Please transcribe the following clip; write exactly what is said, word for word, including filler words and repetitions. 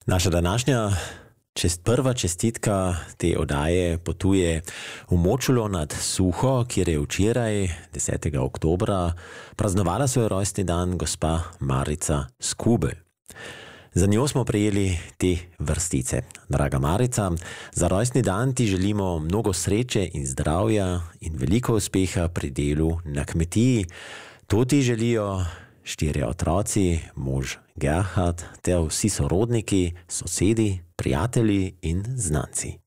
Naša današnja čest, prva čestitka te oddaje potuje v Močulo nad Suho, kjer je včeraj, desetega oktobra, praznovala svoj rojstni dan gospa Marica Skubelj. Za njo smo prejeli te vrstice. Draga Marica, za rojstni dan ti želimo mnogo sreče in zdravja in veliko uspeha pri delu na kmetiji. To ti želijo štirje otroci, mož Gerhard ter vsi sorodniki, sosedi, prijatelji in znanci.